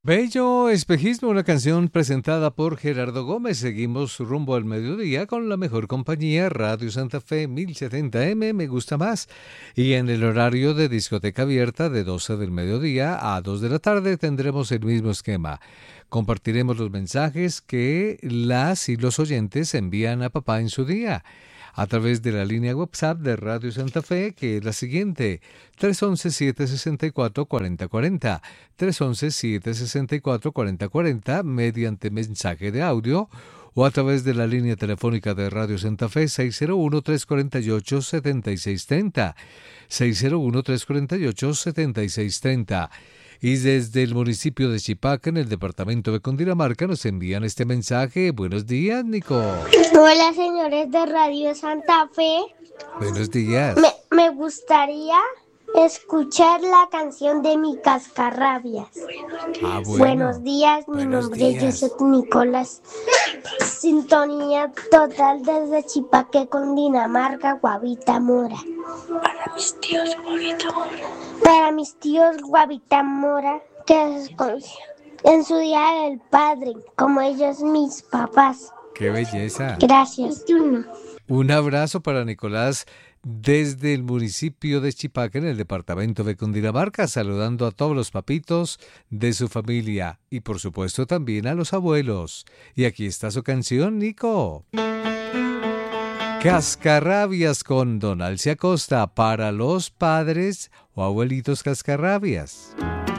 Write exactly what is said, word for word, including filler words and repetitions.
Bello espejismo, una canción presentada por Gerardo Gómez. Seguimos rumbo al mediodía con la mejor compañía, Radio Santa Fe mil setenta eme, me gusta más. Y en el horario de discoteca abierta de doce del mediodía a dos de la tarde tendremos el mismo esquema. Compartiremos los mensajes que las y los oyentes envían a papá en su día a través de la línea WhatsApp de Radio Santa Fe, que es la siguiente: tres once, siete sesenta y cuatro, cuarenta cuarenta, tres once, siete sesenta y cuatro, cuarenta cuarenta, mediante mensaje de audio, o a través de la línea telefónica de Radio Santa Fe, seis cero uno, tres cuatro ocho, siete seis tres cero, seis cero uno, tres cuatro ocho, siete seis tres cero. Y desde el municipio de Chipaca, en el departamento de Cundinamarca, nos envían este mensaje. Buenos días, Nico. Hola, señores de Radio Santa Fe. Buenos días. Me, me gustaría escuchar la canción de mi cascarrabias. Ah, bueno. Buenos días, mi Buenos nombre días. es Joseph Nicolás. Sintonía total desde Chipaque, Cundinamarca, Guavita Mora. Para mis tíos, Guavita Mora. Para mis tíos Guavita Mora, que es con- en su día del padre, como ellos mis papás. ¡Qué belleza! Gracias. Un abrazo para Nicolás desde el municipio de Chipaca, en el departamento de Cundinamarca, saludando a todos los papitos de su familia y por supuesto también a los abuelos. Y aquí está su canción, Nico. Cascarrabias con Don Alce Acosta para los padres o abuelitos cascarrabias.